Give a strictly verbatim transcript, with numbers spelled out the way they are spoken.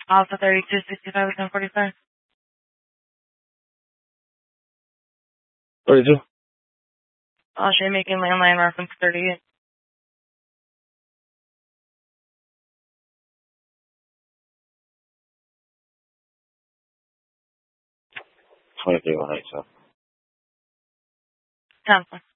Alpha thirty-two sixty-five with ten forty-five. thirty-two. I'll show you making landline reference thirty-eight. twenty-three one eight seven. Cancel.